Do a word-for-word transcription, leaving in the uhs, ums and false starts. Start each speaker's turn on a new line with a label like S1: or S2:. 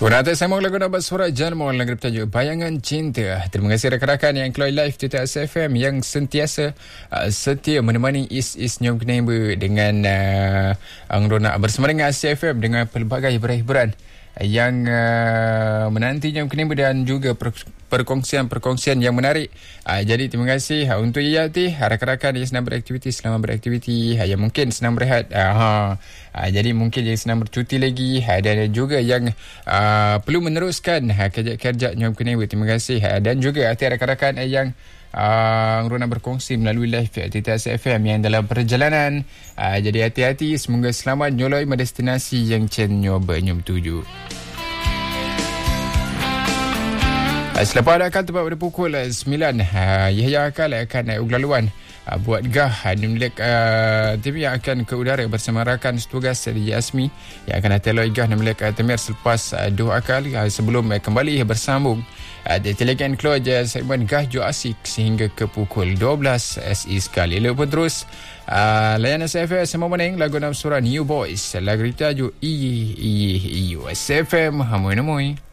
S1: Wanita saya mahu lagu nak bersuara Janmol lagu bertajuk Bayangan Cinta. Terima kasih rakan-rakan yang keluar live di T S F M yang sentiasa uh, setia menemani Is-Is Nyom Keneba dengan uh, Ang Rona bersama dengan S C F M dengan pelbagai hiburan yang uh, menanti Nyom Keneba dan juga per- perkongsian-perkongsian yang menarik. Uh, jadi terima kasih uh, untuk Iyati, rakan-rakan yang sedang beraktiviti, selamat beraktiviti. Uh, yang mungkin sedang berehat, uh, ha. uh, jadi mungkin yang sedang bercuti lagi, uh, dan juga yang uh, perlu meneruskan uh, kerja-kerja Nyom Keneba. Terima kasih. Uh, dan juga hati rakan-rakan uh, yang Uh, Rona berkongsi melalui live T S F M yang dalam perjalanan. uh, Jadi hati-hati, semoga selamat nyoloi destinasi yang Chen nyoba nyom tuju. uh, Selepas akan tepat pada pukul uh, sembilan, uh, Yahya Akal akan naik uglaluan uh, buat gah uh, di milik uh, T V yang akan ke udara bersama rakan setugas di Yasmi yang akan ateloi gah di milik uh, Temir selepas uh, Duh Akal uh, sebelum uh, kembali bersambung ada telekan keluar je segmen Gah Jo Asik sehingga ke pukul dua belas S I sekali. Lalu pun terus uh, layanan S F M semua meneng lagu nam surah New Boys lagu tajuk Iyi Iyi Iyi S F M Hamoy Namoy.